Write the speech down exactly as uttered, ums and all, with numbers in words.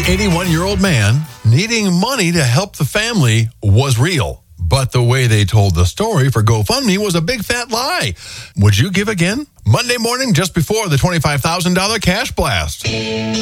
eighty-one-year-old man needing money to help the family was real. But the way they told the story for GoFundMe was a big fat lie. Would you give again? Monday morning, just before the twenty-five thousand dollars cash blast.